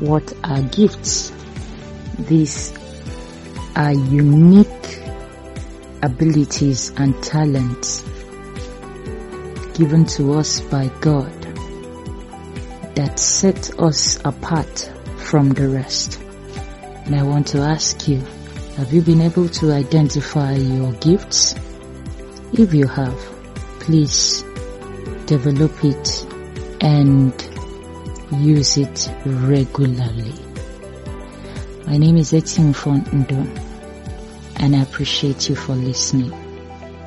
What are gifts? These are unique abilities and talents given to us by God that set us apart from the rest. And I want to ask you, have you been able to identify your gifts? If you have, please develop it and use it regularly. My name is Etim Fondo, and I appreciate you for listening.